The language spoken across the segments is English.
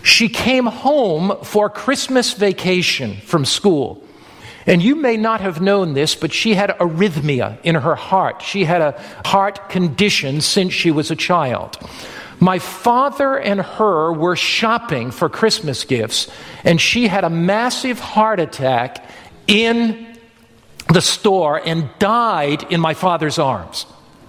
She came home for Christmas vacation from school. And you may not have known this, but she had arrhythmia in her heart. She had a heart condition since she was a child. My father and her were shopping for Christmas gifts, and she had a massive heart attack in the store and died in my father's arms.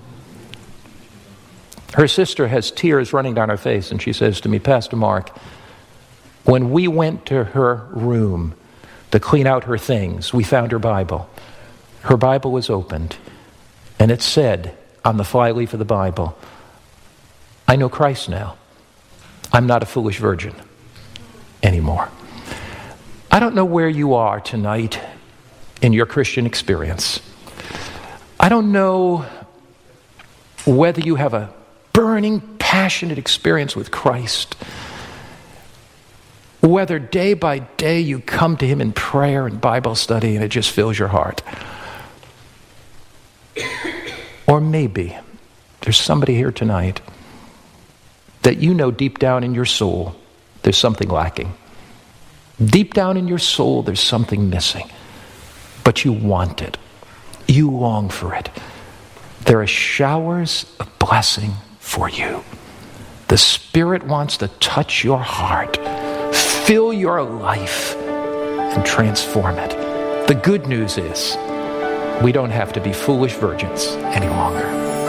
Her sister has tears running down her face, and she says to me, Pastor Mark, when we went to her room to clean out her things, we found her Bible. Her Bible was opened, and it said on the flyleaf of the Bible, I know Christ now. I'm not a foolish virgin anymore. I don't know where you are tonight in your Christian experience. I don't know whether you have a burning, passionate experience with Christ, whether day by day you come to Him in prayer and Bible study and it just fills your heart. Or maybe there's somebody here tonight that you know deep down in your soul there's something lacking. Deep down in your soul there's something missing. But you want it. You long for it. There are showers of blessing for you. The Spirit wants to touch your heart, fill your life, and transform it. The good news is we don't have to be foolish virgins any longer.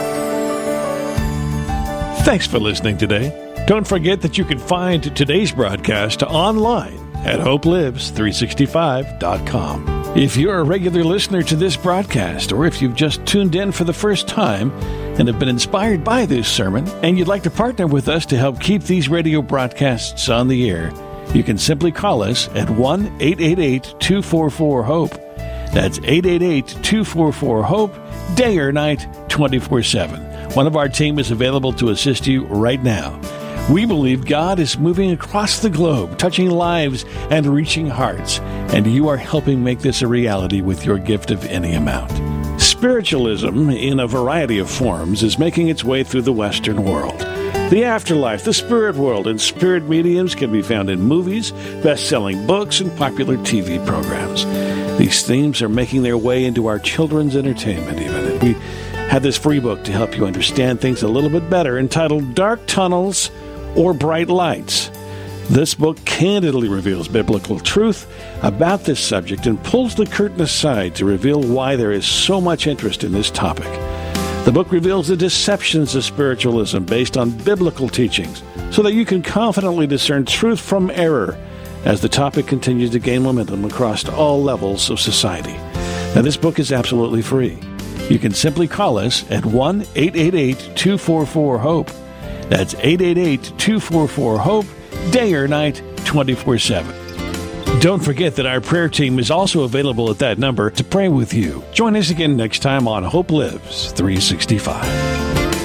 Thanks for listening today. Don't forget that you can find today's broadcast online at hopelives365.com. If you're a regular listener to this broadcast, or if you've just tuned in for the first time and have been inspired by this sermon, and you'd like to partner with us to help keep these radio broadcasts on the air, you can simply call us at 1-888-244-HOPE. That's 888-244-HOPE, day or night, 24/7. One of our team is available to assist you right now. We believe God is moving across the globe, touching lives and reaching hearts, and you are helping make this a reality with your gift of any amount. Spiritualism, in a variety of forms, is making its way through the Western world. The afterlife, the spirit world, and spirit mediums can be found in movies, best-selling books, and popular TV programs. These themes are making their way into our children's entertainment even. And we have this free book to help you understand things a little bit better, entitled Dark Tunnels or Bright Lights. This book candidly reveals biblical truth about this subject and pulls the curtain aside to reveal why there is so much interest in this topic. The book reveals the deceptions of spiritualism based on biblical teachings so that you can confidently discern truth from error as the topic continues to gain momentum across all levels of society. Now, this book is absolutely free. You can simply call us at 1-888-244-HOPE. That's 888-244-HOPE, day or night, 24/7. Don't forget that our prayer team is also available at that number to pray with you. Join us again next time on Hope Lives 365.